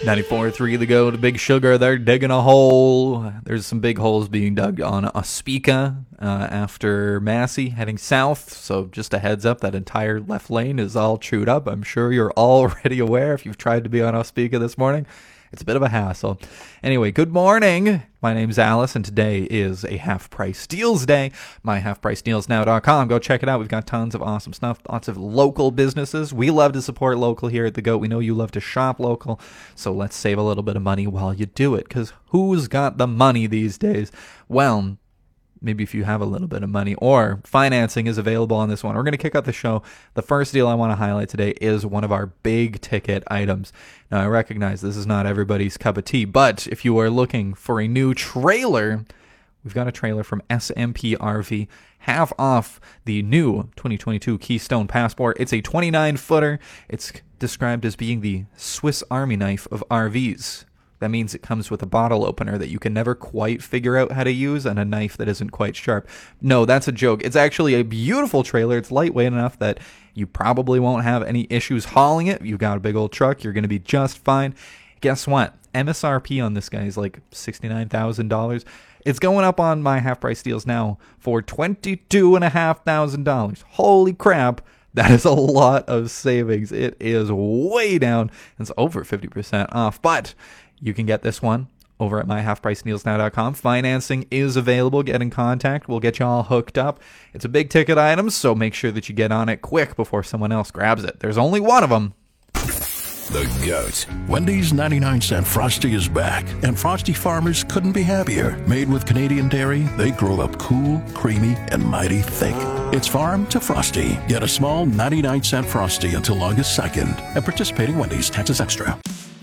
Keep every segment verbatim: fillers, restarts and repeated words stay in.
ninety-four point three The Go to Big Sugar. They're digging a hole. There's some big holes being dug on Ospika uh, after Massey heading south. So just a heads up, that entire left lane is all chewed up. I'm sure you're already aware if you've tried to be on Ospika this morning. It's a bit of a hassle. Anyway, good morning. My name's Alice, and today is a half-price deals day. my half price deals now dot com. Go check it out. We've got tons of awesome stuff, lots of local businesses. We love to support local here at The Goat. We know you love to shop local, so let's save a little bit of money while you do it, because who's got the money these days? Well, maybe if you have a little bit of money, or financing is available on this one. We're going to kick off the show. The first deal I want to highlight today is one of our big ticket items. Now, I recognize this is not everybody's cup of tea, but if you are looking for a new trailer, we've got a trailer from S M P R V, half off the new twenty twenty-two Keystone Passport. It's a twenty-nine footer. It's described as being the Swiss Army knife of R Vs. That means it comes with a bottle opener that you can never quite figure out how to use, and a knife that isn't quite sharp. No, that's a joke. It's actually a beautiful trailer. It's lightweight enough that you probably won't have any issues hauling it. You've got a big old truck. You're going to be just fine. Guess what? M S R P on this guy is like sixty-nine thousand dollars. It's going up on my half-price deals now for twenty-two thousand five hundred dollars. Holy crap. That is a lot of savings. It is way down. It's over fifty percent off, but you can get this one over at my half price deals now dot com. Financing is available. Get in contact. We'll get you all hooked up. It's a big ticket item, so make sure that you get on it quick before someone else grabs it. There's only one of them. The Goat. Wendy's ninety-nine cent Frosty is back, and Frosty farmers couldn't be happier. Made with Canadian dairy, they grow up cool, creamy, and mighty thick. It's farm to Frosty. Get a small ninety-nine cent Frosty until August second at participating Wendy's. Taxes extra.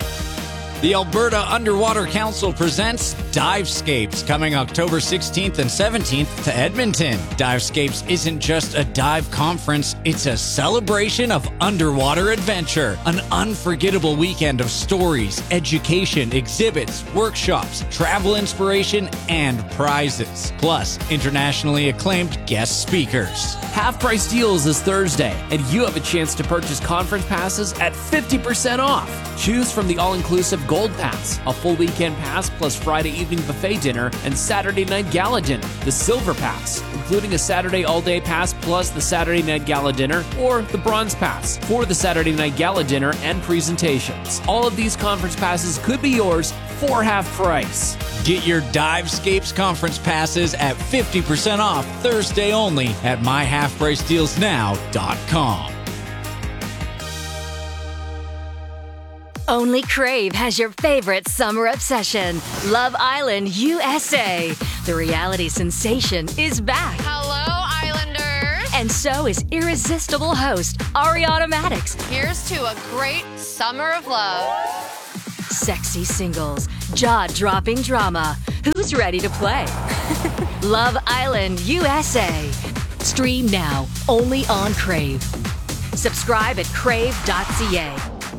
The Alberta Underwater Council presents Divescapes, coming October sixteenth and seventeenth to Edmonton. Divescapes isn't just a dive conference, it's a celebration of underwater adventure. An unforgettable weekend of stories, education, exhibits, workshops, travel inspiration, and prizes. Plus, internationally acclaimed guest speakers. Half Price Deals is Thursday, and you have a chance to purchase conference passes at fifty percent off. Choose from the all-inclusive Gold Pass, a full weekend pass plus Friday evening buffet dinner and Saturday night gala dinner. The Silver Pass, including a Saturday all-day pass plus the Saturday night gala dinner, or the Bronze Pass for the Saturday night gala dinner and presentations. All of these conference passes could be yours for half price. Get your Divescapes conference passes at fifty percent off Thursday only at my half price deals now dot com. Only Crave has your favorite summer obsession, Love Island U S A. The reality sensation is back. Hello, Islanders. And so is irresistible host Ariana Maddox. Here's to a great summer of love. Sexy singles, jaw-dropping drama. Who's ready to play? Love Island U S A. Stream now, only on Crave. Subscribe at crave dot c a.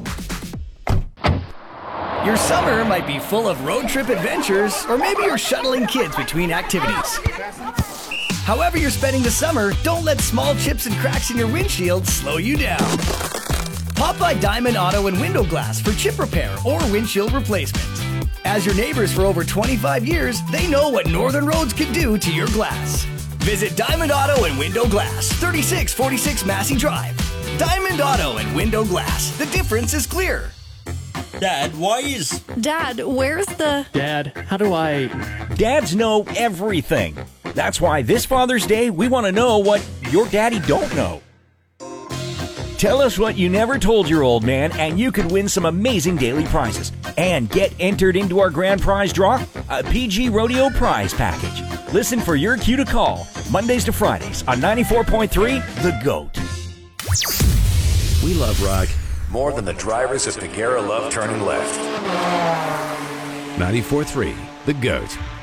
Your summer might be full of road trip adventures, or maybe you're shuttling kids between activities. However you're spending the summer, don't let small chips and cracks in your windshield slow you down. Pop by Diamond Auto and Window Glass for chip repair or windshield replacement. As your neighbors for over twenty-five years, they know what Northern Roads can do to your glass. Visit Diamond Auto and Window Glass, thirty-six forty-six Massey Drive. Diamond Auto and Window Glass. The difference is clear. Dad, why is... Dad, where's the... Dad, how do I... Dads know everything. That's why this Father's Day, we want to know what your daddy don't know. Tell us what you never told your old man, and you could win some amazing daily prizes. And get entered into our grand prize draw, a P G Rodeo prize package. Listen for your cue to call, Mondays to Fridays on ninety-four point three The Goat. We love rock. More than the drivers of Pagera love turning left. ninety-four point three The Goat.